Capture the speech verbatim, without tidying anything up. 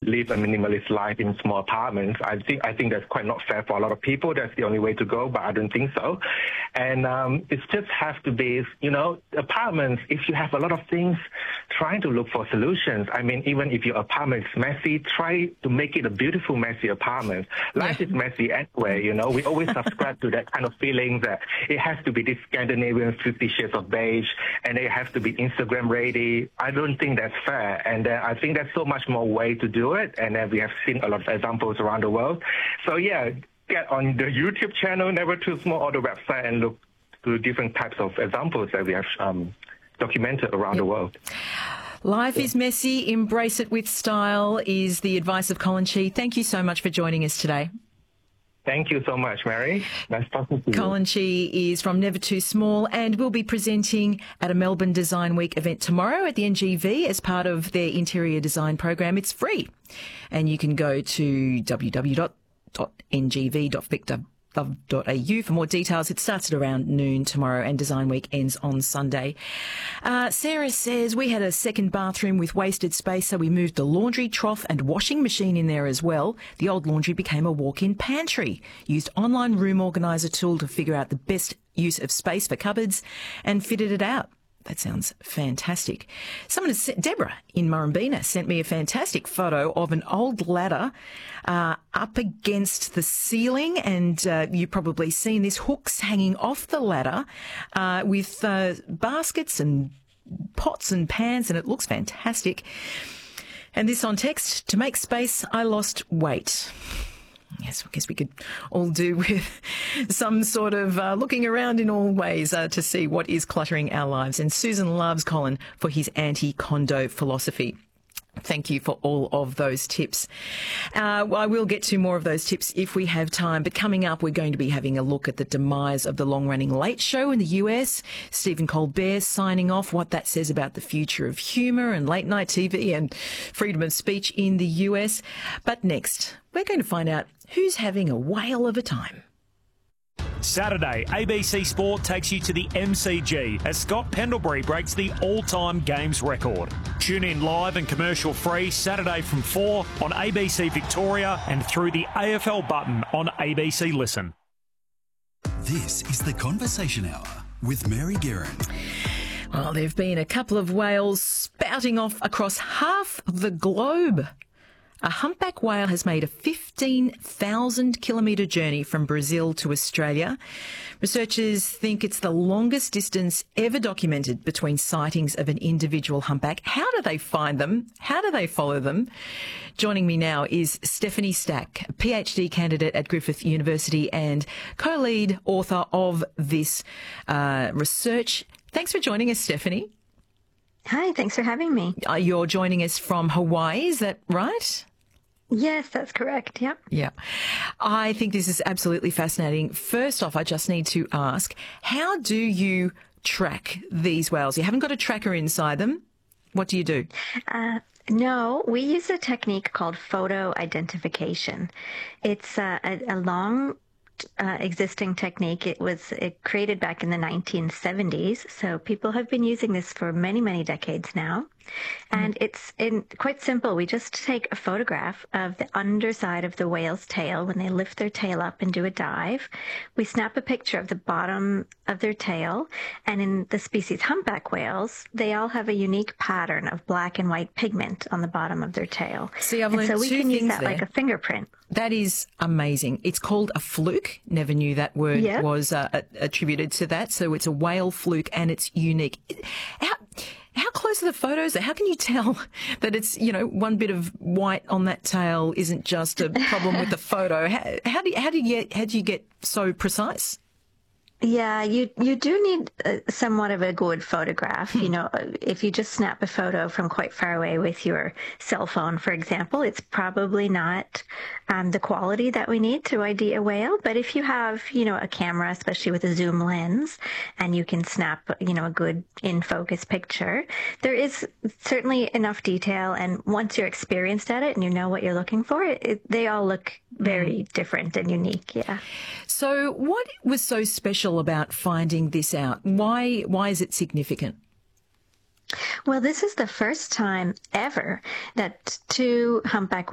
live a minimalist life in small apartments. I think I think that's quite not fair for a lot of people. That's the only way to go, but I don't think so. And um, it just has to be, you know, apartments, if you have a lot of things, trying to look for solutions. I mean, even if your apartment is messy, try to make it a beautiful, messy apartment. Life Yeah. is messy anyway, you know. We always subscribe to that kind of feeling that it has to be this Scandinavian Fifty Shades of Beige and it has to be Instagram ready. I don't think that's fair. And uh, I think there's so much more way to do it. And uh, we have seen a lot of examples around the world. So yeah, get on the YouTube channel, Never Too Small, or the website and look to different types of examples that we have um, documented around Yep. the world. Life is messy, embrace it with style is the advice of Colin Chee. Thank you so much for joining us today. Thank you so much, Mary. Nice talking to you. Colin Chee is from Never Too Small and will be presenting at a Melbourne Design Week event tomorrow at the N G V as part of their interior design program. It's free and you can go to w w w dot n g v dot vic dot gov dot a u for more details. It starts at around noon tomorrow and Design Week ends on Sunday. Uh, Sarah says, we had a second bathroom with wasted space, so we moved the laundry, trough and washing machine in there as well. The old laundry became a walk-in pantry. Used online room organiser tool to figure out the best use of space for cupboards and fitted it out. That sounds fantastic. Someone, has, Deborah in Murrumbina, sent me a fantastic photo of an old ladder uh, up against the ceiling, and uh, you've probably seen this, hooks hanging off the ladder uh, with uh, baskets and pots and pans, and it looks fantastic. And this on text, to make space, I lost weight. Yes, I guess we could all do with some sort of uh, looking around in all ways uh, to see what is cluttering our lives. And Susan loves Colin for his anti-condo philosophy. Thank you for all of those tips. Uh, I will get to more of those tips if we have time, but coming up we're going to be having a look at the demise of the long-running Late Show in the U S. Stephen Colbert signing off, what that says about the future of humour and late-night T V and freedom of speech in the U S. But next, we're going to find out who's having a whale of a time. Saturday, A B C Sport takes you to the M C G as Scott Pendlebury breaks the all-time games record. Tune in live and commercial-free Saturday from four on A B C Victoria and through the A F L button on A B C Listen. This is the Conversation Hour with Mary Guerin. Well, there have been a couple of whales spouting off across half the globe. A humpback whale has made a fifteen thousand kilometre journey from Brazil to Australia. Researchers think it's the longest distance ever documented between sightings of an individual humpback. How do they find them? How do they follow them? Joining me now is Stephanie Stack, a PhD candidate at Griffith University and co-lead author of this uh, research. Thanks for joining us, Stephanie. Hi, thanks for having me. Uh, you're joining us from Hawaii, is that right? Yes, that's correct. Yep. Yeah. I think this is absolutely fascinating. First off, I just need to ask, how do you track these whales? You haven't got a tracker inside them. What do you do? Uh, no, we use a technique called photo identification. It's uh, a, a long Uh, existing technique. It was it created back in the nineteen seventies, so people have been using this for many, many decades now. And mm. it's in, quite simple. We just take a photograph of the underside of the whale's tail when they lift their tail up and do a dive. We snap a picture of the bottom of their tail, and in the species humpback whales, they all have a unique pattern of black and white pigment on the bottom of their tail. See, I've and learned so we two can use things that there. like a fingerprint. That is amazing. It's called a fluke. Never knew that word Yep. was uh, attributed to that. So it's a whale fluke and it's unique. How, how close are the photos? How can you tell that it's, you know, one bit of white on that tail isn't just a problem with the photo? How, how do you, how do you get, how do you get so precise? Yeah, you you do need uh, somewhat of a good photograph. You know, if you just snap a photo from quite far away with your cell phone, for example, it's probably not um, the quality that we need to I D a whale. But if you have, you know, a camera, especially with a zoom lens, and you can snap, you know, a good in-focus picture, there is certainly enough detail. And once you're experienced at it and you know what you're looking for, it, it, they all look very mm. different and unique. Yeah. So what was so special about finding this out? Why why is it significant? Well, this is the first time ever that two humpback